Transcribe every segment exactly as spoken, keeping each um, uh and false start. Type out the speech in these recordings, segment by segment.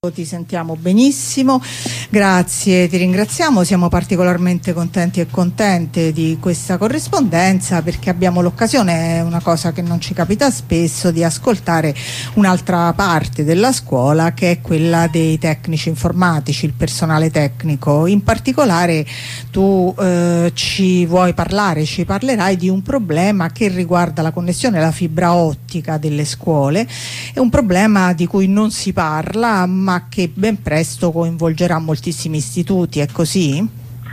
Ti sentiamo benissimo, grazie, ti ringraziamo, siamo particolarmente contenti e contente di questa corrispondenza perché abbiamo l'occasione, è una cosa che non ci capita spesso, di ascoltare un'altra parte della scuola che è quella dei tecnici informatici, il personale tecnico. In particolare tu eh, ci vuoi parlare, ci parlerai di un problema che riguarda la connessione alla fibra ottica delle scuole, è un problema di cui non si parla ma che ben presto coinvolgerà moltissimi istituti, è così?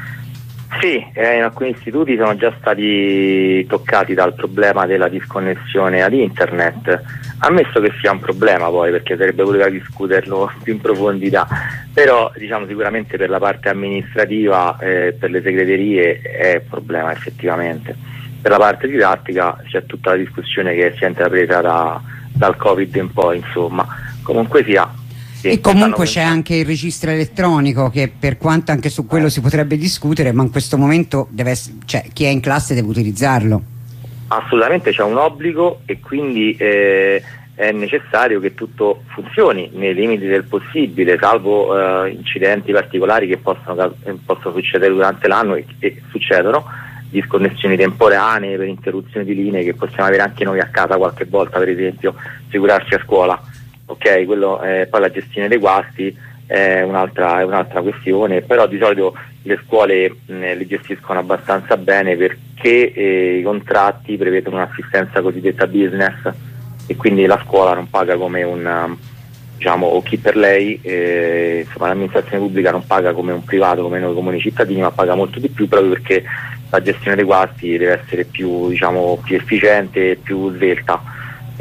Sì, eh, in alcuni istituti sono già stati toccati dal problema della disconnessione ad internet, ammesso che sia un problema poi, perché sarebbe voluto discuterlo più in profondità, però diciamo sicuramente per la parte amministrativa, eh, per le segreterie è un problema effettivamente. Per la parte didattica c'è tutta la discussione che si è intrapresa da, dal Covid in poi, insomma, comunque sia. E comunque c'è anche il registro elettronico che, per quanto anche su quello si potrebbe discutere, ma in questo momento deve essere, cioè, chi è in classe deve utilizzarlo. Assolutamente c'è un obbligo e quindi eh, è necessario che tutto funzioni nei limiti del possibile, salvo eh, incidenti particolari che possono, possono succedere durante l'anno e, e succedono, disconnessioni temporanee per interruzioni di linee che possiamo avere anche noi a casa qualche volta, per esempio figurarci a scuola. Ok, quello, eh, poi la gestione dei guasti è un'altra, è un'altra questione, però di solito le scuole mh, li gestiscono abbastanza bene perché eh, i contratti prevedono un'assistenza cosiddetta business e quindi la scuola non paga come un, diciamo, o chi per lei, eh, insomma l'amministrazione pubblica non paga come un privato, come noi comuni cittadini, ma paga molto di più proprio perché la gestione dei guasti deve essere più, diciamo, più efficiente e più svelta.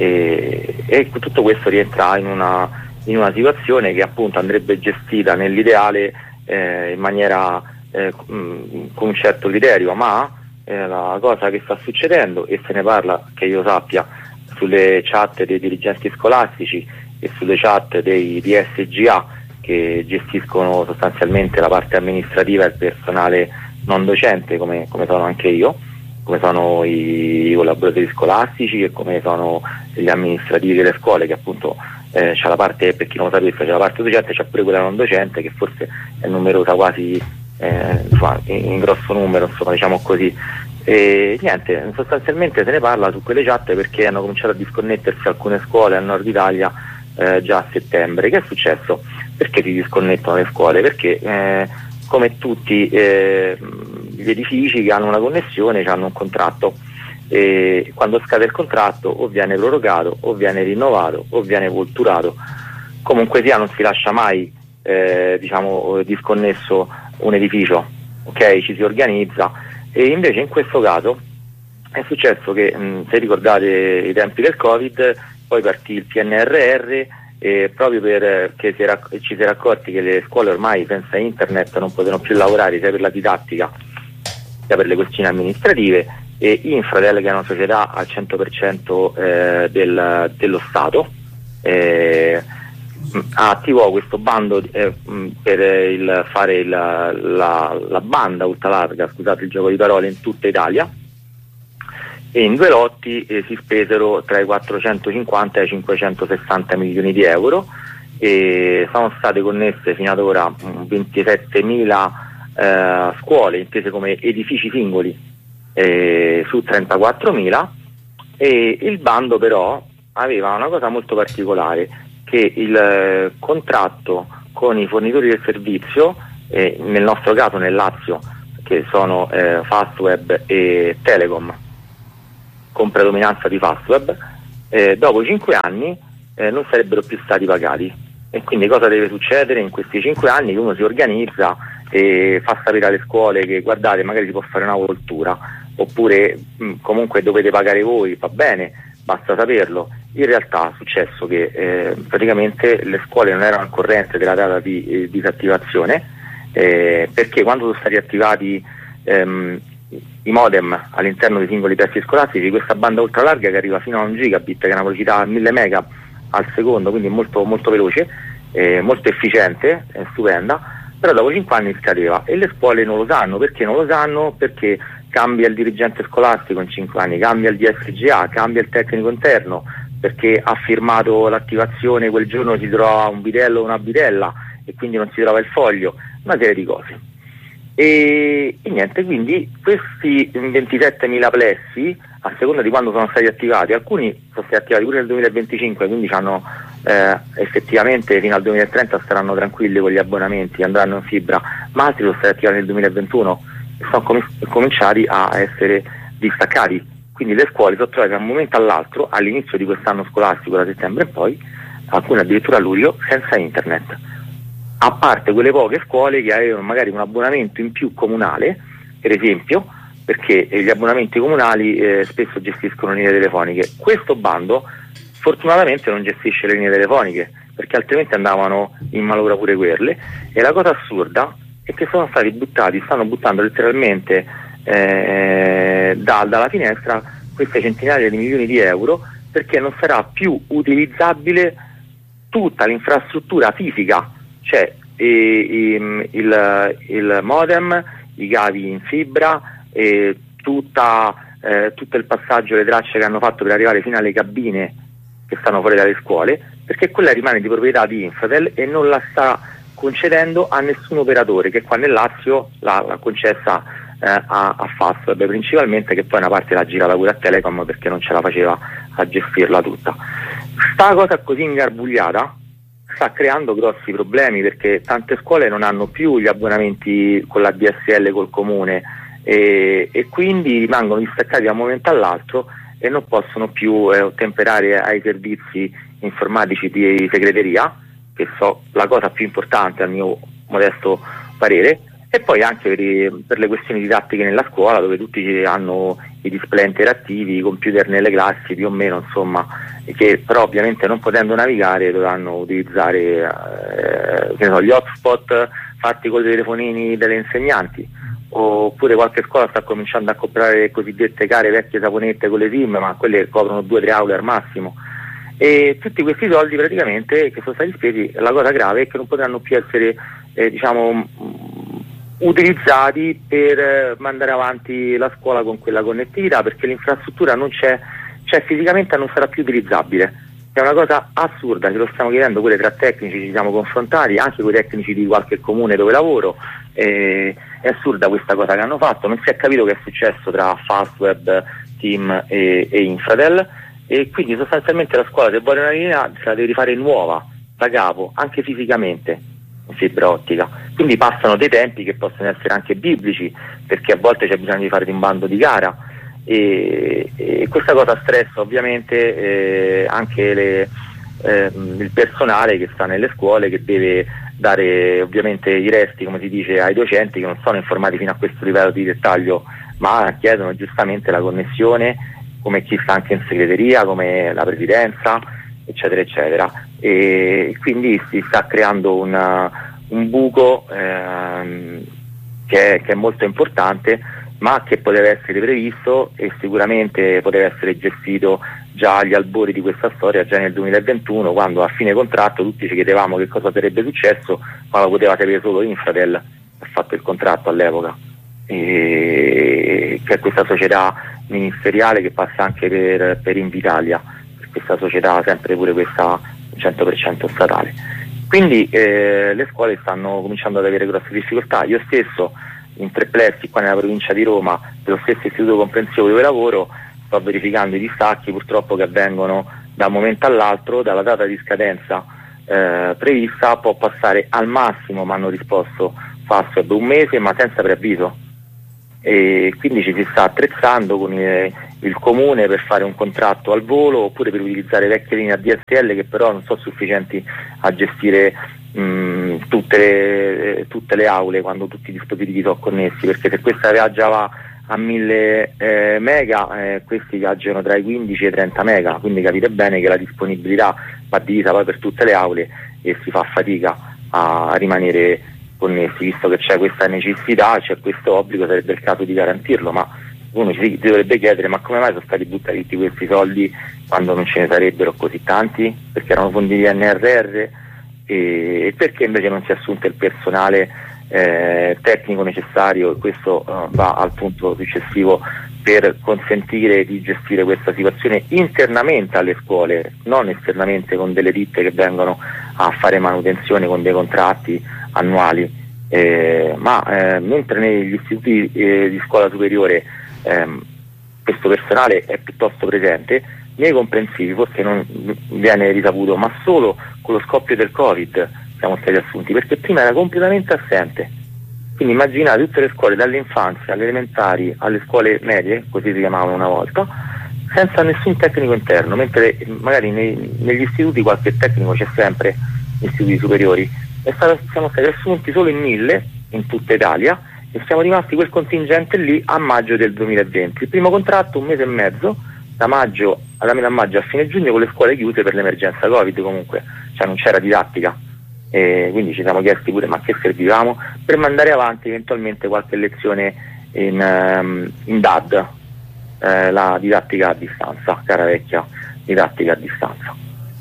E, e tutto questo rientra in una, in una situazione che appunto andrebbe gestita nell'ideale eh, in maniera eh, con un certo criterio, ma eh, la cosa che sta succedendo, e se ne parla che io sappia sulle chat dei dirigenti scolastici e sulle chat dei D S G A che gestiscono sostanzialmente la parte amministrativa e il personale non docente, come, come sono anche io, come sono i collaboratori scolastici e come sono gli amministrativi delle scuole, che appunto eh, c'è la parte, per chi non lo sapesse, c'è la parte docente, c'è pure quella non docente che forse è numerosa quasi eh, insomma, in, in grosso numero, insomma, diciamo così. E niente, sostanzialmente se ne parla su quelle chat perché hanno cominciato a disconnettersi alcune scuole al nord Italia eh, già a settembre. Che è successo? Perché si disconnettono le scuole? Perché eh, come tutti eh, gli edifici che hanno una connessione hanno un contratto e quando scade il contratto o viene prorogato o viene rinnovato o viene volturato, comunque sia non si lascia mai eh, diciamo disconnesso un edificio, ok? Ci si organizza e invece in questo caso è successo che mh, se ricordate i tempi del Covid poi partì il P N R R e proprio perché si era, ci si era accorti che le scuole ormai senza internet non potevano più lavorare sia per la didattica sia per le questioni amministrative, e Infratel, che è una società al cento per cento eh, del, dello Stato, eh, attivò questo bando eh, per il, fare il, la, la banda ultralarga, scusate il gioco di parole, in tutta Italia, e in due lotti eh, si spesero tra i quattrocentocinquanta e i cinquecentosessanta milioni di euro e sono state connesse fino ad ora ventisettemila eh, scuole intese come edifici singoli eh, su trentaquattromila, e il bando però aveva una cosa molto particolare, che il eh, contratto con i fornitori del servizio, eh, nel nostro caso nel Lazio che sono eh, Fastweb e Telecom con predominanza di Fastweb, eh, dopo cinque anni eh, non sarebbero più stati pagati. E quindi cosa deve succedere in questi cinque anni? Che uno si organizza e fa sapere alle scuole che guardate, magari si può fare una voltura, oppure mh, comunque dovete pagare voi, va bene, basta saperlo. In realtà è successo che eh, praticamente le scuole non erano al corrente della data di eh, disattivazione, eh, perché quando sono stati attivati ehm, i modem all'interno dei singoli pezzi scolastici, questa banda ultralarga che arriva fino a un gigabit, che è una velocità a mille mega al secondo, quindi molto, molto veloce, eh, molto efficiente, è stupenda, però dopo cinque anni scadeva e le scuole non lo sanno. Perché non lo sanno? Perché cambia il dirigente scolastico in cinque anni, cambia il D S G A, cambia il tecnico interno, perché ha firmato l'attivazione, quel giorno si trova un vitello o una vitella e quindi non si trova il foglio, una serie di cose. E, e niente, quindi questi ventisettemila plessi, a seconda di quando sono stati attivati, alcuni sono stati attivati pure nel duemilaventicinque, quindi hanno eh, effettivamente fino al duemilatrenta staranno tranquilli con gli abbonamenti, andranno in fibra, ma altri sono stati attivati nel duemilaventuno e sono com- cominciati a essere distaccati. Quindi le scuole sono trovate da un momento all'altro, all'inizio di quest'anno scolastico, da settembre in poi, alcune addirittura a luglio, senza internet. A parte quelle poche scuole che avevano magari un abbonamento in più comunale, per esempio, perché gli abbonamenti comunali eh, spesso gestiscono linee telefoniche. Questo bando fortunatamente non gestisce le linee telefoniche, perché altrimenti andavano in malora pure quelle, e la cosa assurda è che sono stati buttati, stanno buttando letteralmente eh, da, dalla finestra queste centinaia di milioni di euro, perché non sarà più utilizzabile tutta l'infrastruttura fisica, cioè e, e, il, il modem, i cavi in fibra, e tutta, eh, tutto il passaggio, le tracce che hanno fatto per arrivare fino alle cabine che stanno fuori dalle scuole, perché quella rimane di proprietà di Infratel e non la sta concedendo a nessun operatore, che qua nel Lazio l'ha, l'ha concessa eh, a, a Fastweb principalmente, che poi una parte l'ha girata pure a Telecom perché non ce la faceva a gestirla tutta. Sta cosa così ingarbugliata sta creando grossi problemi, perché tante scuole non hanno più gli abbonamenti con la D S L col comune e, e quindi rimangono distaccati da un momento all'altro e non possono più eh, ottemperare ai servizi informatici di segreteria, che so la cosa più importante al mio modesto parere, e poi anche per, i, per le questioni didattiche nella scuola, dove tutti hanno i display interattivi, i computer nelle classi più o meno, insomma, che però ovviamente non potendo navigare dovranno utilizzare eh, che ne so, gli hotspot fatti con i telefonini delle insegnanti, oppure qualche scuola sta cominciando a comprare le cosiddette care vecchie saponette con le SIM, ma quelle coprono due o tre aule al massimo, e tutti questi soldi praticamente che sono stati spesi, la cosa grave è che non potranno più essere eh, diciamo utilizzati per mandare avanti la scuola con quella connettività, perché l'infrastruttura non c'è, c'è fisicamente, non sarà più utilizzabile. È una cosa assurda, ce lo stiamo chiedendo pure tra tecnici, ci siamo confrontati anche con i tecnici di qualche comune dove lavoro, eh, è assurda questa cosa che hanno fatto, non si è capito che è successo tra Fastweb, Team e, e Infratel, e quindi sostanzialmente la scuola, se vuole una linea, se la deve rifare nuova, da capo, anche fisicamente, in fibra ottica. Quindi passano dei tempi che possono essere anche biblici, perché a volte c'è bisogno di fare un bando di gara, e, e questa cosa stressa ovviamente eh, anche le, eh, il personale che sta nelle scuole, che deve dare ovviamente i resti, come si dice, ai docenti che non sono informati fino a questo livello di dettaglio, ma chiedono giustamente la connessione, come chi sta anche in segreteria, come la presidenza, eccetera eccetera, e quindi si sta creando una, un buco ehm, che, è, che è molto importante, ma che poteva essere previsto e sicuramente poteva essere gestito già agli albori di questa storia, già nel duemilaventuno, quando a fine contratto tutti ci chiedevamo che cosa sarebbe successo, ma lo poteva sapere solo Infratel, ha fatto il contratto all'epoca, e che è questa società ministeriale che passa anche per, per Invitalia, per questa società sempre pure questa cento per cento statale. Quindi eh, le scuole stanno cominciando ad avere grosse difficoltà. Io stesso in tre plessi qua nella provincia di Roma, dello stesso istituto comprensivo dove lavoro, sto verificando i distacchi purtroppo che avvengono da un momento all'altro, dalla data di scadenza eh, prevista può passare al massimo, ma hanno risposto Fastweb, un mese, ma senza preavviso, e quindi ci si sta attrezzando con il, il comune per fare un contratto al volo, oppure per utilizzare vecchie linee A D S L che però non sono sufficienti a gestire mh, tutte, le, tutte le aule quando tutti i dispositivi sono connessi, perché se questa viaggiava a mille eh, mega, eh, questi viaggiano tra i quindici e i trenta mega, quindi capite bene che la disponibilità va divisa poi per tutte le aule e si fa fatica a rimanere connessi, visto che c'è questa necessità, c'è questo obbligo, sarebbe il caso di garantirlo, ma uno si dovrebbe chiedere: ma come mai sono stati buttati tutti questi soldi quando non ce ne sarebbero così tanti? Perché erano fondi di N R R, e perché invece non si è assunto il personale eh, tecnico necessario? E questo uh, va al punto successivo per consentire di gestire questa situazione internamente alle scuole, non esternamente con delle ditte che vengono a fare manutenzione con dei contratti annuali, eh, ma eh, mentre negli istituti eh, di scuola superiore ehm, questo personale è piuttosto presente, nei comprensivi forse non viene risaputo, ma solo con lo scoppio del Covid siamo stati assunti, perché prima era completamente assente. Quindi immaginate tutte le scuole, dall'infanzia alle elementari alle scuole medie, così si chiamavano una volta, senza nessun tecnico interno, mentre magari nei, negli istituti qualche tecnico c'è sempre, negli istituti superiori, e stato, siamo stati assunti solo in mille in tutta Italia e siamo rimasti quel contingente lì a maggio del duemilaventi. Il primo contratto un mese e mezzo, da maggio alla metà maggio a fine giugno, con le scuole chiuse per l'emergenza Covid comunque, cioè non c'era didattica. E quindi ci siamo chiesti pure ma che servivamo per mandare avanti eventualmente qualche lezione in, um, in D A D, eh, la didattica a distanza, cara vecchia didattica a distanza,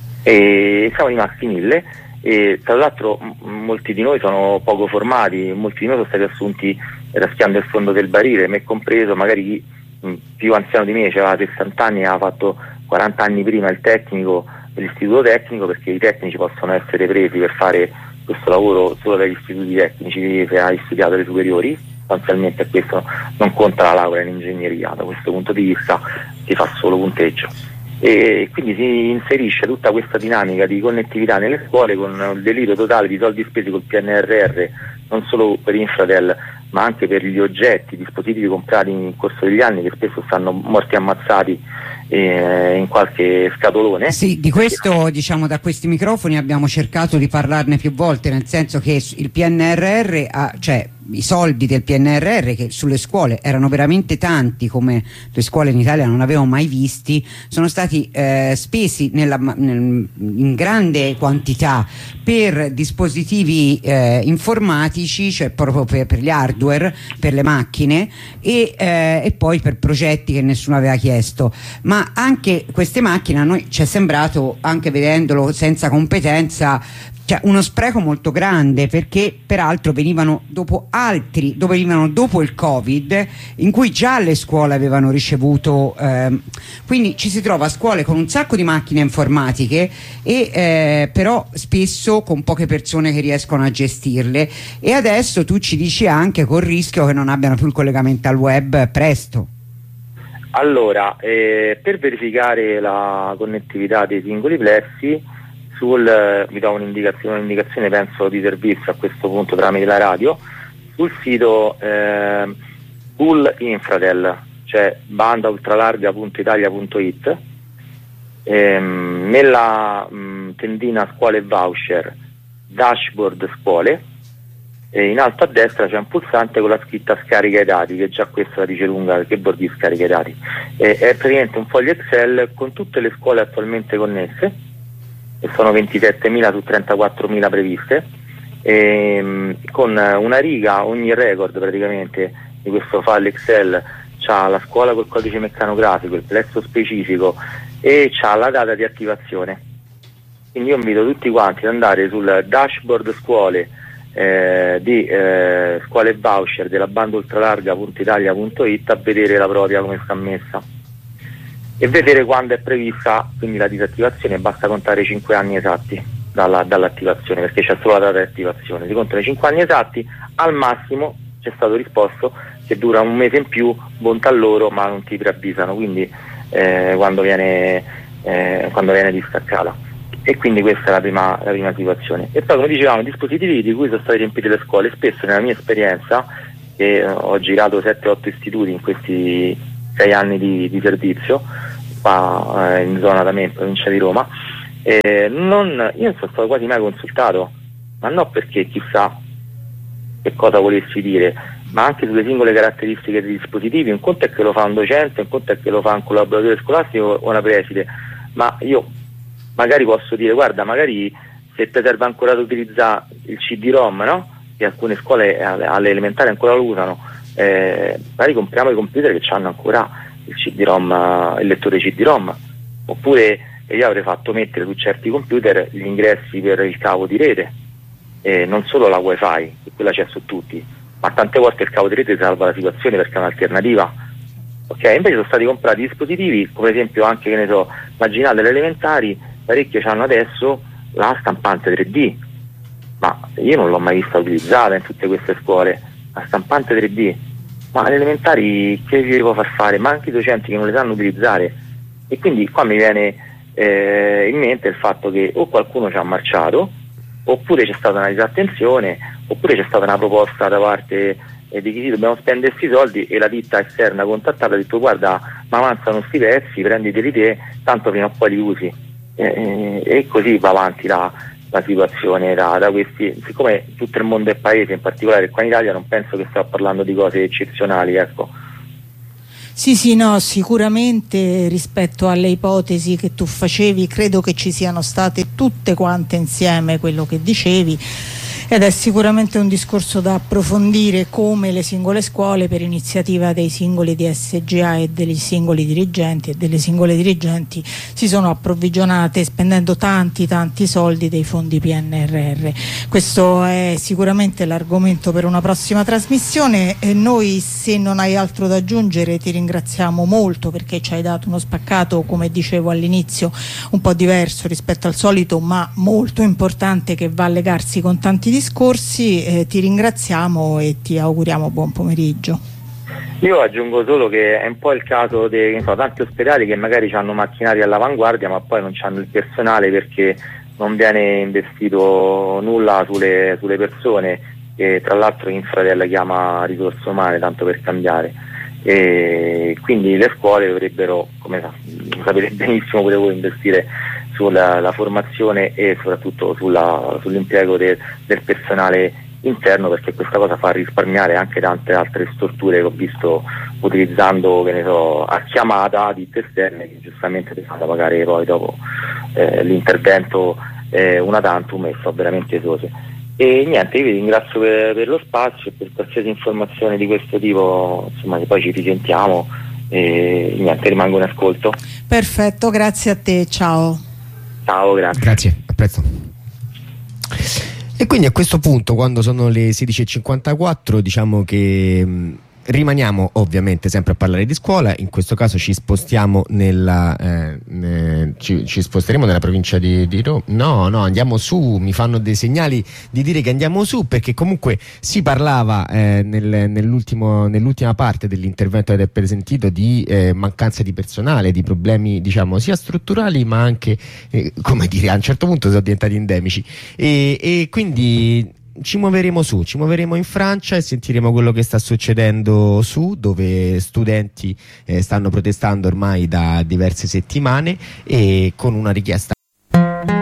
e siamo rimasti mille e tra l'altro m- molti di noi sono poco formati, molti di noi sono stati assunti raschiando il fondo del barile, me compreso, magari chi mh, più anziano di me, aveva sessanta anni e aveva fatto quaranta anni prima il tecnico, l'istituto tecnico, perché i tecnici possono essere presi per fare questo lavoro solo dagli istituti tecnici se hai studiato le superiori, sostanzialmente questo non conta la laurea in ingegneria, da questo punto di vista si fa solo punteggio, e quindi si inserisce tutta questa dinamica di connettività nelle scuole con il delirio totale di soldi spesi col P N R R, non solo per Infratel ma anche per gli oggetti, i dispositivi comprati in corso degli anni che spesso stanno morti ammazzati eh, in qualche scatolone. Sì, di questo diciamo da questi microfoni abbiamo cercato di parlarne più volte, nel senso che il P N R R ha, cioè i soldi del P N R R che sulle scuole erano veramente tanti, come le scuole in Italia non avevano mai visti, sono stati eh, spesi nella, nel, in grande quantità per dispositivi eh, informatici, cioè proprio per, per gli hardware, per le macchine e, eh, e poi per progetti che nessuno aveva chiesto, ma anche queste macchine a noi ci è sembrato, anche vedendolo senza competenza, cioè uno spreco molto grande, perché peraltro venivano dopo altri, dove venivano dopo il Covid, in cui già le scuole avevano ricevuto, ehm, quindi ci si trova a scuole con un sacco di macchine informatiche e eh, però spesso con poche persone che riescono a gestirle, e adesso tu ci dici anche col rischio che non abbiano più il collegamento al web presto. Allora, eh, per verificare la connettività dei singoli plessi, sul, vi do un'indicazione, un'indicazione penso di servizio a questo punto tramite la radio, sul sito eh, Pool Infratel, cioè banda ultralarga punto italia punto it, ehm, nella mh, tendina scuole e voucher dashboard scuole, e in alto a destra c'è un pulsante con la scritta scarica i dati, che già questa la dice lunga, perché vuol dire scarica i dati, e, è praticamente un foglio Excel con tutte le scuole attualmente connesse, e sono ventisettemila su trentaquattromila previste, e, con una riga ogni record praticamente di questo file Excel c'ha la scuola col codice meccanografico, il plesso specifico e c'ha la data di attivazione. Quindi io invito tutti quanti ad andare sul dashboard scuole eh, di eh, scuole e voucher della banda ultralarga punto italia punto it a vedere la propria come sta messa e vedere quando è prevista quindi la disattivazione. Basta contare cinque anni esatti dalla, dall'attivazione, perché c'è solo la data di attivazione, si contano cinque anni esatti, al massimo c'è stato risposto che dura un mese in più, bontà loro, ma non ti preavvisano quindi eh, quando viene eh, quando viene distaccata, e quindi questa è la prima, la prima situazione. E poi, come dicevamo, dispositivi di cui sono state riempite le scuole, spesso nella mia esperienza, che eh, ho girato sette otto istituti in questi sei anni di, di servizio qua eh, in zona da me, in provincia di Roma, eh, non, io non sono stato quasi mai consultato, ma non perché chissà che cosa volessi dire, ma anche sulle singole caratteristiche dei dispositivi. Un conto è che lo fa un docente, un conto è che lo fa un collaboratore scolastico o una preside, ma io magari posso dire guarda, magari se ti serve ancora da utilizzare il C D ROM, no? Che alcune scuole alle, alle elementari ancora lo usano, Eh, magari compriamo i computer che hanno ancora il C D ROM, il lettore C D ROM, oppure io avrei fatto mettere su certi computer gli ingressi per il cavo di rete, eh, non solo la wifi, che quella c'è su tutti, ma tante volte il cavo di rete salva la situazione perché è un'alternativa, ok? Invece sono stati comprati dispositivi, come ad esempio anche, che ne so, immaginate le elementari, parecchie hanno adesso la stampante tre D, ma io non l'ho mai vista utilizzata in tutte queste scuole, la stampante tre D, ma alle elementari che si può far fare? Ma anche i docenti che non le sanno utilizzare, e quindi qua mi viene eh, in mente il fatto che o qualcuno ci ha marciato, oppure c'è stata una disattenzione, oppure c'è stata una proposta da parte eh, di chi sì, dobbiamo spendere questi soldi, e la ditta esterna contattata ha detto guarda, ma avanzano sti pezzi, prenditeli te, tanto prima o poi li usi, eh, e così va avanti la, la situazione da, da questi, siccome tutto il mondo è paese, in particolare qua in Italia, non penso che stiamo parlando di cose eccezionali, ecco. Sì, sì, no, sicuramente rispetto alle ipotesi che tu facevi credo che ci siano state tutte quante insieme quello che dicevi, ed è sicuramente un discorso da approfondire, come le singole scuole per iniziativa dei singoli D S G A e dei singoli dirigenti e delle singole dirigenti si sono approvvigionate spendendo tanti tanti soldi dei fondi P N R R. Questo è sicuramente l'argomento per una prossima trasmissione, e noi, se non hai altro da aggiungere, ti ringraziamo molto perché ci hai dato uno spaccato, come dicevo all'inizio, un po' diverso rispetto al solito, ma molto importante, che va a legarsi con tanti discorsi. Eh, ti ringraziamo e ti auguriamo buon pomeriggio. Io aggiungo solo che è un po' il caso di so, tanti ospedali che magari hanno macchinari all'avanguardia ma poi non hanno il personale perché non viene investito nulla sulle, sulle persone, e tra l'altro Infratel chiama risorse umane, tanto per cambiare, e quindi le scuole dovrebbero, come sapete benissimo pure voi, investire sulla la formazione e soprattutto sulla, sull'impiego de, del personale interno, perché questa cosa fa risparmiare anche tante altre strutture che ho visto utilizzando, che ne so, a chiamata ditte esterne che giustamente ti fanno pagare poi dopo eh, l'intervento eh, una tantum, e sono veramente esose. E niente, io vi ringrazio per, per lo spazio e per qualsiasi informazione di questo tipo, insomma, che poi ci risentiamo, e niente, rimango in ascolto. Perfetto, grazie a te, ciao. Ciao, grazie. Grazie, a presto. E quindi a questo punto, quando sono le sedici e cinquantaquattro, diciamo che mh, rimaniamo ovviamente sempre a parlare di scuola. In questo caso ci spostiamo nella eh, eh, ci, ci sposteremo nella provincia di, di Roma. No, no, andiamo su, mi fanno dei segnali di dire che andiamo su, perché comunque si parlava eh, nel, nell'ultimo, nell'ultima parte dell'intervento che avete sentito di eh, mancanza di personale, di problemi diciamo sia strutturali ma anche eh, come dire, a un certo punto sono diventati endemici, e, e quindi ci muoveremo su, ci muoveremo in Francia e sentiremo quello che sta succedendo su, dove studenti eh, stanno protestando ormai da diverse settimane, e con una richiesta